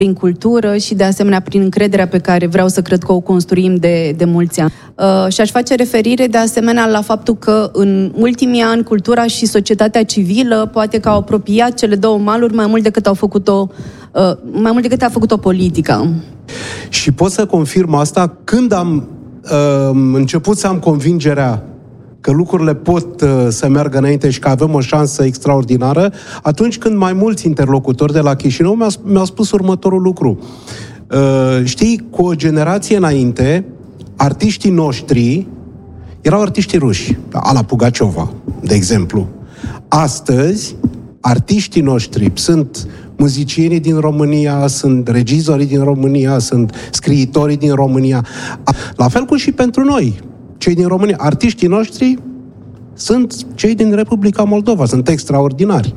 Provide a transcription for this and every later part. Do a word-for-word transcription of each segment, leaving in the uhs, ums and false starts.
prin cultură și de asemenea prin încrederea pe care vreau să cred că o construim de, de mulți ani. Uh, și aș face referire de asemenea la faptul că în ultimii ani cultura și societatea civilă poate că au apropiat cele două maluri mai mult decât au făcut-o, uh, mai mult decât a făcut-o politica. Și pot să confirm asta când am uh, început să am convingerea că lucrurile pot uh, să meargă înainte și că avem o șansă extraordinară, atunci când mai mulți interlocutori de la Chișinău mi-au, mi-au spus următorul lucru. Uh, știi, cu o generație înainte, artiștii noștri erau artiștii ruși, ala Pugaciova, de exemplu. Astăzi, artiștii noștri sunt muzicienii din România, sunt regizorii din România, sunt scriitorii din România. La fel cum și pentru noi, cei din România. Artiștii noștri sunt cei din Republica Moldova, sunt extraordinari.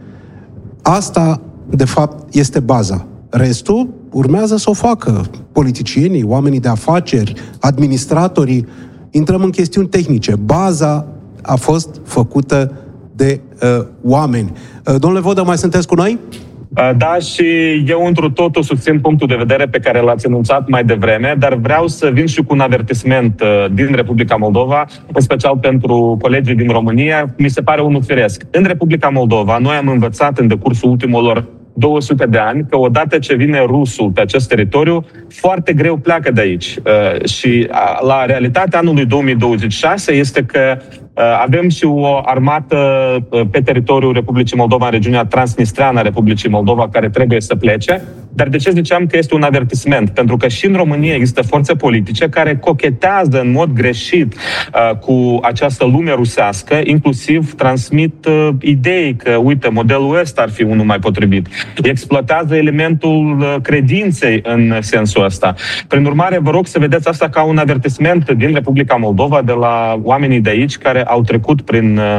Asta, de fapt, este baza. Restul urmează să o facă politicienii, oamenii de afaceri, administratorii. Intrăm în chestiuni tehnice. Baza a fost făcută de uh, oameni. Uh, domnule Vodă, mai sunteți cu noi? Da, și eu întru totul susțin punctul de vedere pe care l-ați enunțat mai devreme, dar vreau să vin și cu un avertisment din Republica Moldova, în special pentru colegii din România. Mi se pare unul firesc. În Republica Moldova, noi am învățat în decursul ultimilor două sute de ani că odată ce vine rusul pe acest teritoriu, foarte greu pleacă de aici. Și la realitatea anului două mii douăzeci și șase este că avem și o armată pe teritoriul Republicii Moldova, în regiunea transnistreană a Republicii Moldova, care trebuie să plece. Dar de ce ziceam că este un avertisment? Pentru că și în România există forțe politice care cochetează în mod greșit uh, cu această lume rusească, inclusiv transmit uh, idei că, uite, modelul ăsta ar fi unul mai potrivit. Exploatează elementul uh, credinței în sensul ăsta. Prin urmare, vă rog să vedeți asta ca un avertisment din Republica Moldova, de la oamenii de aici care au trecut prin uh,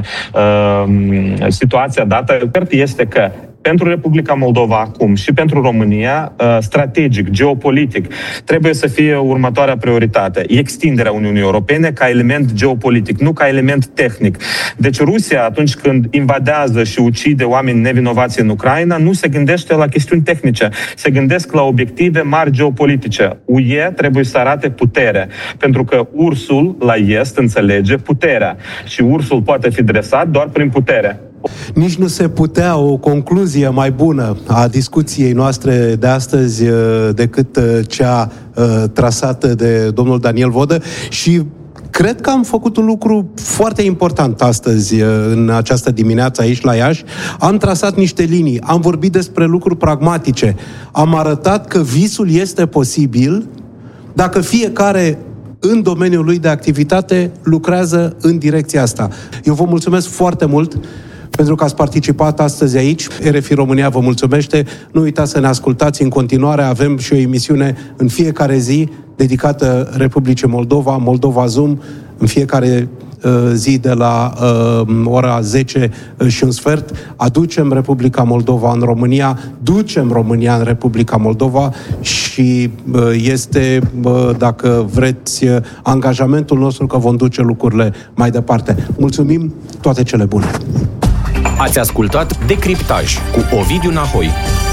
uh, situația dată. Este că pentru Republica Moldova acum și pentru România, strategic, geopolitic, trebuie să fie următoarea prioritate. Extinderea Uniunii Europene ca element geopolitic, nu ca element tehnic. Deci Rusia, atunci când invadează și ucide oameni nevinovați în Ucraina, nu se gândește la chestiuni tehnice. Se gândesc la obiective mari geopolitice. U E trebuie să arate putere, pentru că ursul la est înțelege puterea și ursul poate fi dresat doar prin putere. Nici nu se putea o concluzie mai bună a discuției noastre de astăzi decât cea trasată de domnul Daniel Vodă și cred că am făcut un lucru foarte important astăzi, în această dimineață aici la Iași. Am trasat niște linii, am vorbit despre lucruri pragmatice, am arătat că visul este posibil dacă fiecare în domeniul lui de activitate lucrează în direcția asta. Eu vă mulțumesc foarte mult pentru că ați participat astăzi aici. R F I România vă mulțumește. Nu uitați să ne ascultați în continuare. Avem și o emisiune în fiecare zi dedicată Republicii Moldova, Moldova Zoom, în fiecare uh, zi de la uh, ora zece și un sfert. Aducem Republica Moldova în România, ducem România în Republica Moldova și uh, este, uh, dacă vreți, uh, angajamentul nostru că vom duce lucrurile mai departe. Mulțumim, toate cele bune! Ați ascultat Decriptaj cu Ovidiu Nahoi.